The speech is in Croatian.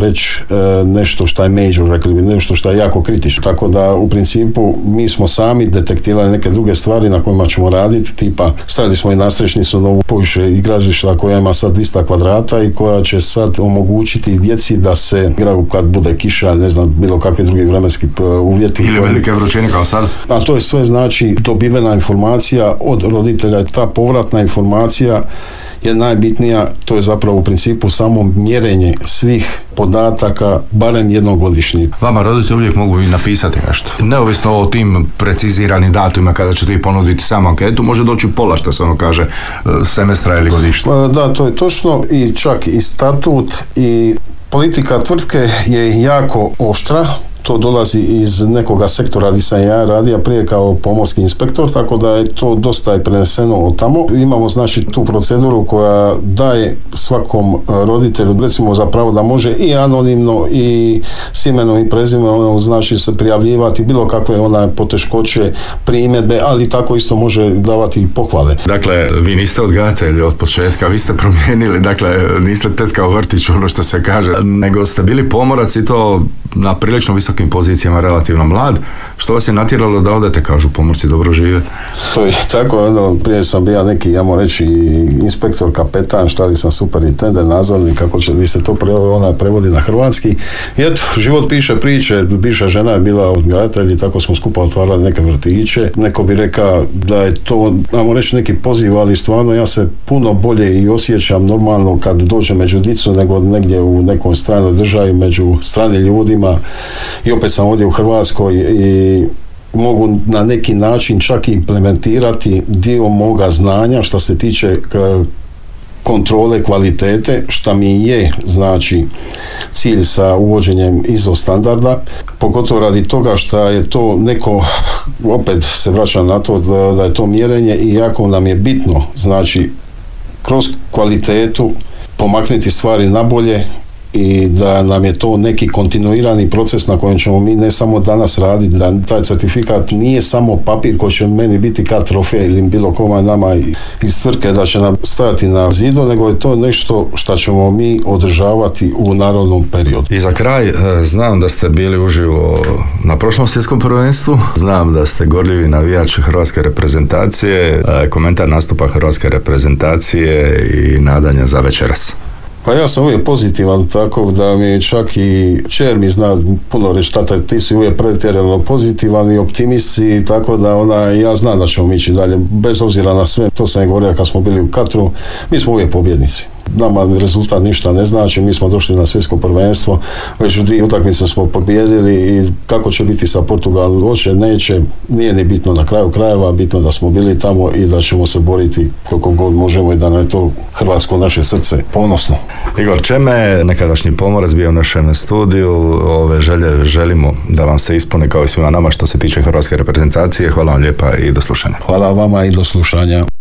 reći nešto što je major, rekli bi, nešto što je jako kritično. Tako da u principu mi smo sami detektirali neke druge stvari na kojima ćemo raditi, tipa stavili smo i nastrešnicu novu poviše igrališta koja ima sad 200 kvadrata i koja će sad omogućiti djeci da se igraju kad bude kiša, ne znam, bilo kakvi drugi vremenski uvjeti. Ili velike vrućine kao sad. A to je sve znači dobivena informacija od roditelja. Ta povratna informacija je najbitnija, to je zapravo u principu samo mjerenje svih podataka, barem jednom godišnje. Vama roditelji uvijek mogu i napisati nešto. Neovisno o tim preciziranim datumima kada ćete i ponuditi samu anketu, može doći pola, što se ono kaže, semestra ili godišnje. Da, to je točno i čak i statut i politika tvrtke je jako oštra. To dolazi iz nekoga sektora gdje sam ja radio prije kao pomorski inspektor, tako da je to dosta preneseno od tamo. Imamo znači tu proceduru koja daje svakom roditelju recimo za pravo da može i anonimno i s imenom i prezimenom znači se prijavljivati bilo kakve poteškoće, primjedbe, ali tako isto može davati i pohvale. Dakle, vi niste odgajatelji od početka, vi ste promijenili, dakle, niste tetka u vrtiću, ono što se kaže, nego ste bili pomorac i to na prilično visokim pozicijama, relativno mlad. Što vas je natjeralo da odete, kažu pomorci dobro žive? To je tako, prije sam bio neki, ja moram reći, inspektor, kapetan, šta li sam superintendent, nadzornik, kako će li se to prevodi na hrvatski. I eto, život piše priče, bivša žena je bila odgajatelj i tako smo skupa otvarali neke vrtiće. Neko bi rekao da je to, ajmo reći, neki poziv, ali stvarno ja se puno bolje i osjećam normalno kad dođem među djecu nego negdje u nekom stranoj državi, među stranim ljudima. I opet sam ovdje u Hrvatskoj i mogu na neki način čak implementirati dio moga znanja što se tiče kontrole kvalitete, što mi je znači cilj sa uvođenjem ISO standarda, pogotovo radi toga što je to neko, opet se vraćam na to da je to mjerenje i jako nam je bitno znači kroz kvalitetu pomaknuti stvari na bolje i da nam je to neki kontinuirani proces na kojem ćemo mi ne samo danas raditi, da taj certifikat nije samo papir koji će meni biti kao trofej ili bilo kome nama iz tvrtke da će nam stajati na zidu, nego je to nešto što ćemo mi održavati u narodnom periodu. I za kraj, znam da ste bili uživo na prošlom svjetskom prvenstvu, znam da ste gorljivi navijač hrvatske reprezentacije, komentar nastupa hrvatske reprezentacije i nadanja za večeras. Pa ja sam uvijek pozitivan, tako da mi čak i kćer mi zna puno reći, tata, ti si uvijek pretjerano pozitivan i optimist, i tako da ja znam da ćemo ići dalje, bez obzira na sve. To sam je govorio kad smo bili u Katru, mi smo uvijek pobjednici. Nama rezultat ništa ne znači, mi smo došli na svjetsko prvenstvo, već u 2 utakmice smo pobijedili i kako će biti sa Portugalom, hoće, neće, nije ni bitno na kraju krajeva, bitno da smo bili tamo i da ćemo se boriti koliko god možemo i da nam je to hrvatsko naše srce ponosno. Igor Čeme, nekadašnji pomorac, bio u našem studiju, ove želje želimo da vam se ispune kao i svima nama što se tiče hrvatske reprezentacije. Hvala vam lijepa i do slušanja. Hvala vama i do slušanja.